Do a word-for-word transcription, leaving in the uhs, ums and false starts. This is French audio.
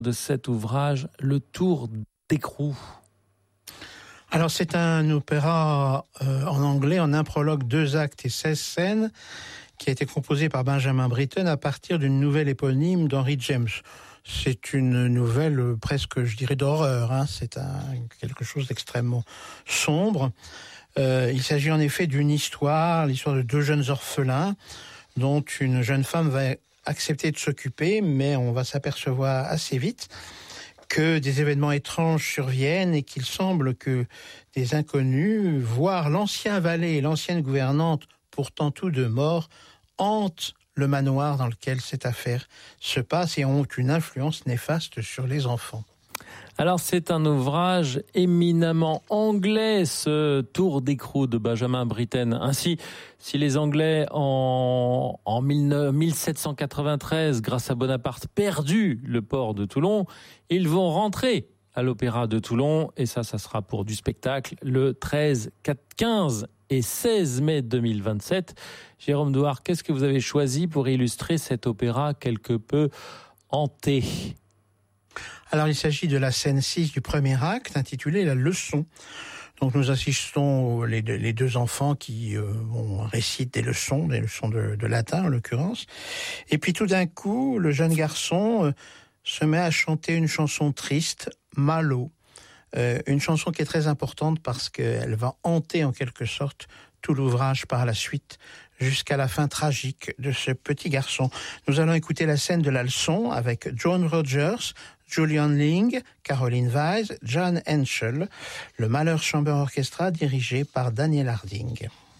de cet ouvrage, Le Tour d'écrou. Alors c'est un opéra euh, en anglais, en un prologue, deux actes et seize scènes, qui a été composé par Benjamin Britten à partir d'une nouvelle éponyme d'Henry James. C'est une nouvelle euh, presque, je dirais, d'horreur. Hein. C'est un, quelque chose d'extrêmement sombre. Euh, il s'agit en effet d'une histoire, l'histoire de deux jeunes orphelins, dont une jeune femme va accepter de s'occuper, mais on va s'apercevoir assez vite que des événements étranges surviennent et qu'il semble que des inconnus, voire l'ancien valet et l'ancienne gouvernante, pourtant tous deux morts, hantent le manoir dans lequel cette affaire se passe et ont une influence néfaste sur les enfants. Alors c'est un ouvrage éminemment anglais, ce Tour d'écrou de Benjamin Britten. Ainsi, si les Anglais en, en mille sept cent quatre-vingt-treize, grâce à Bonaparte, perdu le port de Toulon, ils vont rentrer à l'Opéra de Toulon, et ça, ça sera pour du spectacle, le treize, quinze et seize mai deux mille vingt-sept. Jérôme Douard, qu'est-ce que vous avez choisi pour illustrer cet opéra quelque peu hanté ? Alors, il s'agit de la scène six du premier acte, intitulée « La leçon ». Donc, nous assistons aux, les, deux, les deux enfants qui euh, bon, récitent des leçons, des leçons de, de latin en l'occurrence. Et puis, tout d'un coup, le jeune garçon euh, se met à chanter une chanson triste, « Malo ». Euh, une chanson qui est très importante parce qu'elle va hanter en quelque sorte tout l'ouvrage par la suite, jusqu'à la fin tragique de ce petit garçon. Nous allons écouter la scène de la leçon avec Joan Rogers, Julian Ling, Caroline Weiss, John Henschel, le Mahler Chamber Orchestra dirigé par Daniel Harding.